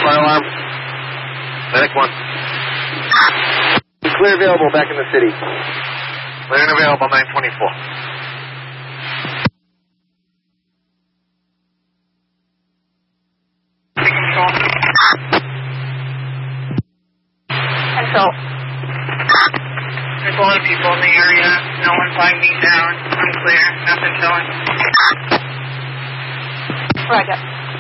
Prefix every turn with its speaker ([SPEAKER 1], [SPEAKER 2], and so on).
[SPEAKER 1] fire alarm. Medic 1.
[SPEAKER 2] Clear available back in the city.
[SPEAKER 1] Clear and available, 924.
[SPEAKER 3] So, there's a lot of people in the area. No one flagged me down. I'm clear. Nothing showing. Roger.